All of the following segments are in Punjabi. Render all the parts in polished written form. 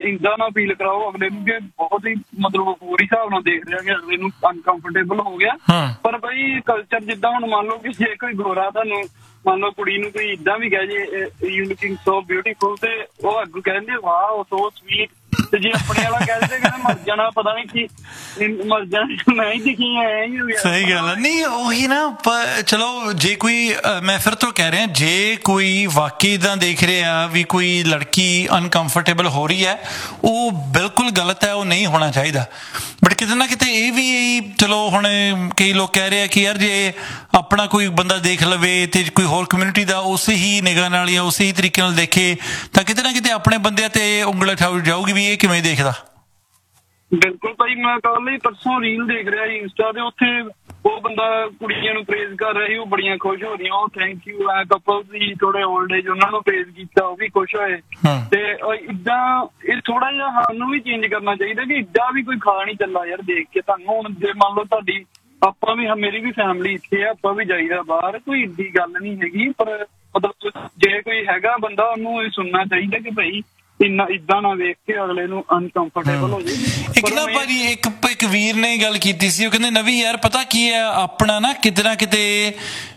ਇੱਦਾਂ ਨਾ ਫੀਲ ਕਰਾਓ ਅਗਲੇ ਨੂੰ ਕਿ ਬਹੁਤ ਹੀ ਮਤਲਬ ਹੋਰ ਹਿਸਾਬ ਨਾਲ ਦੇਖ ਰਿਹਾ ਕਿ ਅਗਲੇ ਨੂੰ ਅਨਕੰਫਰਟੇਬਲ ਹੋ ਗਿਆ। ਪਰ ਬਈ ਕਲਚਰ ਜਿੱਦਾਂ ਹੁਣ ਮੰਨ ਲਓ ਕਿ ਜੇ ਕੋਈ ਗੋਰਾ ਤੁਹਾਨੂੰ ਮੰਨ ਲਓ ਕੁੜੀ ਨੂੰ ਕੋਈ ਇੱਦਾਂ ਵੀ ਕਹਿ ਜੇ ਯੂ ਲੁਕਿੰਗ ਸੋ ਬਿਊਟੀਫੁਲ ਤੇ ਉਹ ਅੱਗੋਂ ਕਹਿੰਦੇ ਵਾਹ ਸੋ ਸਵੀਟ, ਤੇ ਜੇ ਆਪਣੇ ਵਾਲਾ ਕਹਿੰਦੇ ਕਹਿੰਦੇ ਮਰ ਜਾਣਾ ਪਤਾ ਨੀ ਕੀ ਮਰ ਜਾਣਾ ਮੈਂ ਹੀ ਦਿਖੀ ਐ। ਸਹੀ ਗੱਲ ਹੈ। ਨਹੀਂ ਉਹੀ ਨਾ ਚਲੋ ਜੇ ਕੋਈ ਮੈਂ ਫਿਰ ਤੋਂ ਕਹਿ ਰਿਹਾ ਜੇ ਕੋਈ ਵਾਕਈ ਇੱਦਾਂ ਦੇਖ ਰਿਹਾ ਵੀ ਕੋਈ ਲੜਕੀ ਅਨਕੰਫਰਟੇਬਲ ਹੋ ਰਹੀ ਹੈ ਉਹ ਬਿਲਕੁਲ ਗਲਤ ਹੈ, ਉਹ ਨਹੀਂ ਹੋਣਾ ਚਾਹੀਦਾ। ਬਟ ਕਿਤੇ ਨਾ ਕਿਤੇ ਇਹ ਵੀ ਚਲੋ ਹੁਣ ਕਈ ਲੋਕ ਕਹਿ ਰਹੇ ਆ ਕਿ ਯਾਰ ਜੇ ਆਪਣਾ ਕੋਈ ਬੰਦਾ ਦੇਖ ਲਵੇ ਤੇ ਕੋਈ ਹੋਰ ਕਮਿਊਨਿਟੀ ਦਾ ਉਸੇ ਹੀ ਨਿਗਾਹ ਨਾਲ ਜਾਂ ਉਸੇ ਹੀ ਤਰੀਕੇ ਨਾਲ ਦੇਖੇ ਤਾਂ ਕਿਤੇ ਨਾ ਕਿਤੇ ਆਪਣੇ ਬੰਦਿਆਂ ਤੇ ਉਂਗਲ ਉਠਾਈ ਜਾਊਗੀ ਵੀ ਇਹ ਕਿਵੇਂ ਦੇਖਦਾ। ਬਿਲਕੁਲ ਭਾਈ, ਮੈਂ ਕੱਲ ਹੀ ਪਰਸੋਂ ਰੀਲ ਦੇਖ ਰਿਹਾ ਸੀ ਇੰਸਟਾ ਤੇ, ਉੱਥੇ ਉਹ ਬੰਦਾ ਕੁੜੀਆਂ ਨੂੰ ਪ੍ਰੇਜ਼ ਕਰ ਰਿਹਾ ਸੀ, ਉਹ ਬੜੀਆਂ ਖੁਸ਼ ਹੋ ਰਹੀਆਂ, ਉਹ ਥੈਂਕ ਯੂ ਐ ਕਪਲ ਸੀ ਥੋੜੇ ਓਲਡ ਏਜ ਉਹਨਾਂ ਨੂੰ ਪ੍ਰੇਜ਼ ਕੀਤਾ, ਉਹ ਵੀ ਖੁਸ਼ ਹੋਏ। ਤੇ ਇੱਦਾਂ ਇਹ ਥੋੜਾ ਜਿਹਾ ਸਾਨੂੰ ਵੀ ਚੇਂਜ ਕਰਨਾ ਚਾਹੀਦਾ ਕਿ ਇੱਦਾਂ ਵੀ ਕੋਈ ਖਾ ਨਹੀਂ ਚੱਲਾ ਯਾਰ ਦੇਖ ਕੇ ਤੁਹਾਨੂੰ। ਹੁਣ ਜੇ ਮੰਨ ਲਓ ਤੁਹਾਡੀ ਆਪਾਂ ਵੀ ਮੇਰੀ ਵੀ ਫੈਮਿਲੀ ਇੱਥੇ ਆ, ਆਪਾਂ ਵੀ ਜਾਈਦਾ ਬਾਹਰ, ਕੋਈ ਇੱਡੀ ਗੱਲ ਨਹੀਂ ਹੈਗੀ, ਪਰ ਮਤਲਬ ਜੇ ਕੋਈ ਹੈਗਾ ਬੰਦਾ ਉਹਨੂੰ ਇਹ ਸੁਣਨਾ ਚਾਹੀਦਾ ਕਿ ਭਾਈ ਇੰਨਾ ਇੱਦਾਂ ਨਾ ਵੇਖ ਕੇ ਅਗਲੇ ਨੂੰ ਅਨਕੰਫਰਟੇਬਲ ਹੋ ਜਾਏ। ਇੱਕ ਨਾ ਭਾਜੀ ਇੱਕ ਵੀਰ ਨੇ ਗੱਲ ਕੀਤੀ ਸੀ, ਉਹ ਕਹਿੰਦੇ ਨਵੀਂ ਯਾਰ ਪਤਾ ਕੀ ਹੈ ਆਪਣਾ ਨਾ ਕਿਤੇ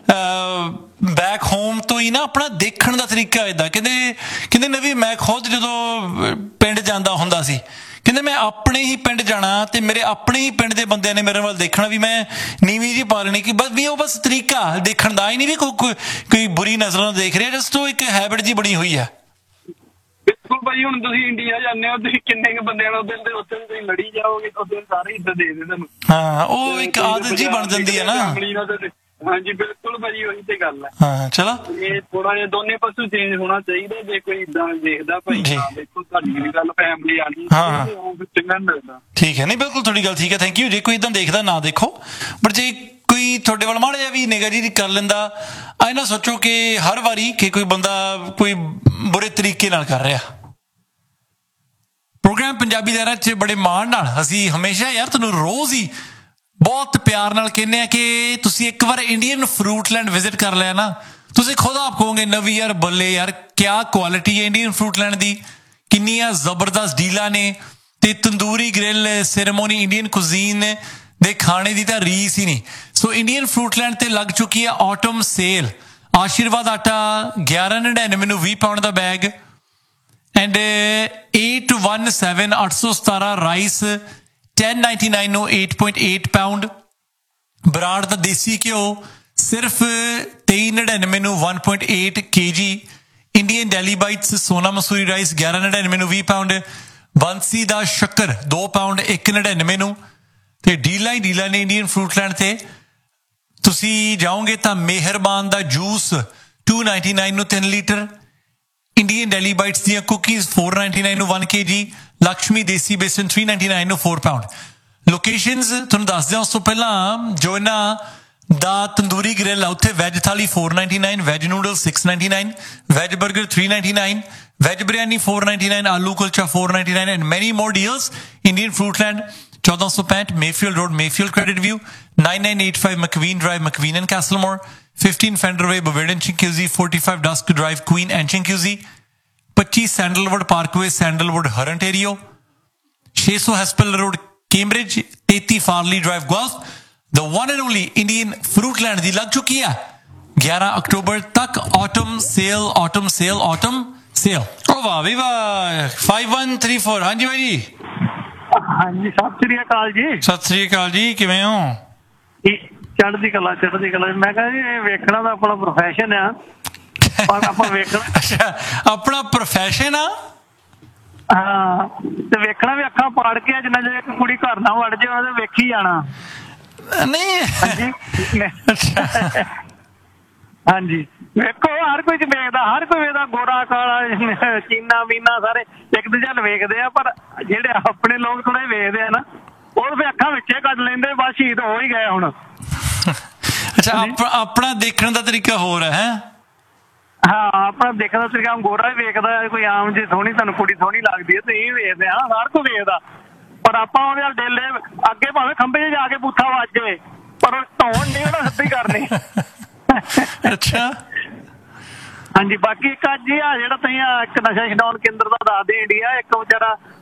ਬੈਕ ਹੋਮ ਤੋਂ ਹੀ ਨਾ ਆਪਣਾ ਦੇਖਣ ਦਾ ਤਰੀਕਾ ਏਦਾਂ। ਕਹਿੰਦੇ ਨਵੀਂ ਮੈਂ ਖੁਦ ਜਦੋਂ ਪਿੰਡ ਜਾਂਦਾ ਹੁੰਦਾ ਸੀ, ਕਹਿੰਦੇ ਮੈਂ ਆਪਣੇ ਹੀ ਪਿੰਡ ਜਾਣਾ ਤੇ ਮੇਰੇ ਆਪਣੇ ਹੀ ਪਿੰਡ ਦੇ ਬੰਦਿਆਂ ਨੇ ਮੇਰੇ ਵੱਲ ਦੇਖਣਾ ਵੀ ਮੈਂ ਨੀਵੀਂ ਜੀ ਪਾ ਲੈਣੀ ਕਿ ਬਸ ਵੀ ਉਹ ਬਸ ਤਰੀਕਾ ਦੇਖਣ ਦਾ ਹੀ ਨਹੀਂ ਵੀ ਕੋਈ ਬੁਰੀ ਨਜ਼ਰ ਨਾਲ ਦੇਖ ਰਿਹਾ, ਜਸਟ ਉਹ ਇੱਕ ਹੈਬਿਟ ਜੀ ਬਣੀ ਹੋਈ ਹੈ। ਬਿਲਕੁਲ ਭਾਈ, ਹੁਣ ਤੁਸੀਂ ਇੰਡੀਆ ਜਾਂਦੇ ਹੋ, ਤੁਸੀਂ ਕਿੰਨੇ ਕੁ ਬੰਦਿਆਂ ਨਾਲ ਉੱਥੇ ਤੁਸੀਂ ਲੜੀ ਜਾਓਗੇ, ਉੱਥੇ ਸਾਰੇ ਇੱਦਾਂ ਦੇਖਦੇ ਤੁਹਾਨੂੰ। ਹਾਂ ਉਹ ਇੱਕ ਆਦਤ ਜੀ ਬਣ ਜਾਂਦੀ ਹੈ ਨਾ। ਹਾਂਜੀ ਬਿਲਕੁਲ ਭਾਜੀ, ਉਹੀ ਤੇ ਗੱਲ ਹੈ। ਹਾਂ ਚਲੋ ਇਹ ਥੋੜਾ ਜਿਹਾ ਦੋਨੇ ਪਾਸੋਂ ਚੇਂਜ ਹੋਣਾ ਚਾਹੀਦਾ। ਜੇ ਕੋਈ ਇੱਦਾਂ ਦੇਖਦਾ ਭਾਈ ਦੇਖੋ ਤੁਹਾਡੀ ਵੀ ਗੱਲ ਫੈਮਿਲੀ ਆਣੀ ਚੰਗਾ ਮਿਲਦਾ। ਠੀਕ ਹੈ, ਨਹੀਂ ਬਿਲਕੁਲ ਤੁਹਾਡੀ ਗੱਲ ਠੀਕ ਹੈ, ਥੈਂਕ ਯੂ। ਜੇ ਕੋਈ ਇੱਦਾਂ ਦੇਖਦਾ ਨਾ ਦੇਖੋ, ਬਟ ਜੇ ਕੋਈ ਤੁਹਾਡੇ ਵੱਲ ਮਾੜਾ ਜਿਹਾ ਵੀ ਨਿਗਾਹ ਜੀ ਕਰ ਲੈਂਦਾ, ਇਹ ਨਾ ਸੋਚੋ ਕਿ ਹਰ ਵਾਰੀ ਕਿ ਕੋਈ ਬੰਦਾ ਕੋਈ ਬੁਰੇ ਤਰੀਕੇ ਨਾਲ ਕਰ ਰਿਹਾ। ਪ੍ਰੋਗਰਾਮ ਪੰਜਾਬੀ ਦਾਇਰਾ 'ਚ ਬੜੇ ਮਾਣ ਨਾਲ ਅਸੀਂ ਹਮੇਸ਼ਾ ਯਾਰ ਤੁਹਾਨੂੰ ਰੋਜ਼ ਹੀ ਬਹੁਤ ਪਿਆਰ ਨਾਲ ਕਹਿੰਦੇ ਆ ਕਿ ਤੁਸੀਂ ਇੱਕ ਵਾਰ ਇੰਡੀਅਨ ਫਰੂਟ ਲੈਂਡ ਵਿਜ਼ਿਟ ਕਰ ਲਿਆ ਨਾ, ਤੁਸੀਂ ਖੁਦ ਆਪ ਕਹੋਗੇ ਨਵੀਂ ਯਾਰ ਬੱਲੇ ਯਾਰ ਕਿਆ ਕੁਆਲਿਟੀ ਹੈ ਇੰਡੀਅਨ ਫਰੂਟ ਲੈਂਡ ਦੀ, ਕਿੰਨੀਆਂ ਜ਼ਬਰਦਸਤ ਡੀਲਾਂ ਨੇ ਤੇ ਤੰਦੂਰੀ ਗ੍ਰਿਲ ਸੈਰੇਮੋਨੀ ਇੰਡੀਅਨ ਕੁਜ਼ੀਨ ਦੇ ਖਾਣੇ ਦੀ ਤਾਂ ਰੀਸ ਹੀ ਨਹੀਂ। ਸੋ ਇੰਡੀਅਨ ਫਰੂਟ ਲੈਂਡ ਤੇ ਲੱਗ ਚੁੱਕੀ ਹੈ ਆਟਮ ਸੇਲ। ਆਸ਼ੀਰਵਾਦ ਆਟਾ 1199 ਨੂੰ 20 pound the bag, and 817 817 rice 1099 ਨੂੰ 8.8 ਪਾਉਂਡ। ਬਰਾੜ ਦਾ ਦੇਸੀ ਘਿਓ ਸਿਰਫ 2399 ਨੂੰ 1.8 kg। ਇੰਡੀਅਨ ਡੈਲੀ ਬਾਈਟਸ ਸੋਨਾ ਮਸੂਰੀ ਰਾਈਸ 1199 ਨੂੰ 20 ਪਾਉਂਡ। ਬੰਸੀ ਦਾ ਸ਼ੱਕਰ 2 ਪਾਉਂਡ 199 ਨੂੰ। ਤੇ ਡੀਲਾਂ ਨੇ ਇੰਡੀਅਨ ਫਰੂਟ ਲੈਂਡ ਤੇ। ਤੁਸੀਂ ਜਾਓਗੇ ਤਾਂ ਮਿਹਰਬਾਨ ਦਾ ਜੂਸ 299 ਨੂੰ 3 ਲੀਟਰ। ਇੰਡੀਅਨ ਡੈਲੀ ਬਾਈਟਸ ਦੀਆਂ ਕੁਕੀਜ਼ 499 ਨੂੰ 1 kg। ਲਕਸ਼ਮੀ ਦੇਸੀ ਬੇਸਨ 399 ਨੂੰ 4 ਪਾਉਂਡ। ਲੋਕੇਸ਼ਨਸ ਤੁਹਾਨੂੰ ਦੱਸ ਦਿਆਂ ਉਸ ਤੋਂ ਪਹਿਲਾਂ, ਜੋ ਇਹਨਾਂ ਦਾ ਤੰਦੂਰੀ ਗ੍ਰਿਲ ਆ ਉੱਥੇ ਵੈਜ ਥਾਲੀ 499, veg noodle 699, veg 버ਗਰ 399, veg biryani 499, ਆਲੂ ਕੁਲਚਾ 499 ਐਂਡ ਮੈਨੀ ਮੋਰ deals. Indian fruit land 1465 Mayfield road, Mayfield credit view, 9985 ਮਕਵੀਨ drive, ਮਕਵੀਨ and ਕੈਸਲਮੋਰ, 15 fender way, ਬਵੇਡਨ ਚਿੰਕਿਊਜ਼ੀ, 45 ਡਸਕ drive, Queen and ਚਿੰਕਿਊਜ਼ੀ, 25 sandalwood Parkway, sandalwood ਹਰਨਟੇਰੀਓ, 600 ਹੈਸਪਲ road Cambridge, 33 ਫਾਰਲੀ drive ਗੁਆਲਫ। The one and only Indian fruit land ਦੀ ਲੱਗ ਚੁੱਕੀ ਹੈ 11 ਅਕਤੂਬਰ ਤੱਕ ਆਟਮ ਸੇਲ। ਓ ਵਾਹ ਵੀ ਵਾਹ। 5134 ਹਾਂਜੀ ਬਾਈ ਜੀ। ਹਾਂਜੀ ਸਤਿ ਸ੍ਰੀ ਅਕਾਲ ਜੀ। ਸਤਿ ਸ੍ਰੀ ਅਕਾਲ ਜੀ, ਕਿਵੇਂ ਹੋ? ਚੜ੍ਹਦੀ ਕਲਾ ਚੜ੍ਹਦੀ ਕਲਾ। ਮੈਂ ਕਿਹਾ ਜੀ ਇਹ ਵੇਖਣਾ ਤਾਂ ਆਪਣਾ ਪ੍ਰੋਫੈਸ਼ਨ ਆ, ਪਰ ਆਪਾਂ ਵੇਖਣਾ ਅੱਛਾ ਆਪਣਾ ਪ੍ਰੋਫੈਸ਼ਨ ਆ। ਹਾਂ ਤੇ ਵੇਖਣਾ ਵੀ ਅੱਖਾਂ ਪਾੜ ਕੇ, ਜਿੰਨਾ ਜੇ ਇੱਕ ਕੁੜੀ ਘਰ ਨਾ ਵੜ ਜਾਏ ਉਹਦੇ ਵੇਖੀ ਜਾਣਾ। ਨਹੀਂ ਹਾਂਜੀ ਵੇਖੋ ਹਰ ਕੋਈ ਵੇਖਦਾ, ਹਰ ਕੋਈ ਵੇਖਦਾ, ਗੋਰਾ ਕਾਲਾ ਚੀਨਾ ਮੀਨਾ ਸਾਰੇ ਇੱਕ ਦੂਜੇ ਵੱਲ ਵੇਖਦੇ ਆ, ਪਰ ਜਿਹੜੇ ਆਪਣੇ ਲੋਕ ਥੋੜੇ ਵੇਖਦੇ ਆ ਨਾ ਉਹ ਫਿਰ ਅੱਖਾਂ ਵਿੱਚੇ ਕੱਢ ਲੈਂਦੇ, ਬਸ ਸ਼ਹੀਦ ਹੋ ਹੀ ਗਏ ਹੁਣ। ਅੱਛਾ ਆਪਣਾ ਦੇਖਣ ਦਾ ਤਰੀਕਾ ਹੋਰ ਹੈ। ਹਾਂ ਆਪਣਾ ਦੇਖਣ ਦਾ ਤਰੀਕਾ, ਗੋਰਾ ਵੀ ਵੇਖਦਾ, ਕੋਈ ਆਮ ਜੀ ਸੋਹਣੀ ਤੁਹਾਨੂੰ ਕੁੜੀ ਸੋਹਣੀ ਲੱਗਦੀ ਹੈ ਤੇ ਇਹ ਵੇਖਦੇ ਆ, ਹਰ ਕੋਈ ਵੇਖਦਾ, ਪਰ ਆਪਾਂ ਉਹਦੇ ਨਾਲ ਡੇਲੇ ਅੱਗੇ ਭਾਵੇਂ ਖੰਭੇ 'ਚ ਜਾ ਕੇ ਬੂਥਾ ਵੱਜ ਜਾਏ ਪਰ ਧੌਣ ਨਹੀਂ ਉਹਦਾ ਸਿੱਧੀ ਕਰਨੀ। ਅੱਛਾ ਹਾਂਜੀ ਬਾਕੀ ਇੱਕ ਅੱਜ ਆ ਜਿਹੜਾ ਤੁਸੀਂ ਇੱਕ ਨਸ਼ਾ ਛਡਾਉਣ ਕੇਂਦਰ ਦਾ ਦੱਸਦੇ ਇੰਡੀਆ, ਇੱਕ ਵਿਚਾਰਾ